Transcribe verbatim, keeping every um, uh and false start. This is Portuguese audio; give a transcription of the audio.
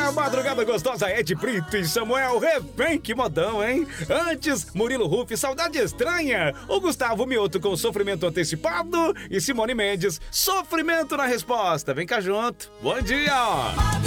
A madrugada gostosa é de Brito e Samuel Refém, que modão, hein? Antes, Murilo Ruff, Saudade Estranha. O Gustavo Mioto com Sofrimento Antecipado. E Simone Mendes, Sofrimento na Resposta. Vem cá junto. Bom dia!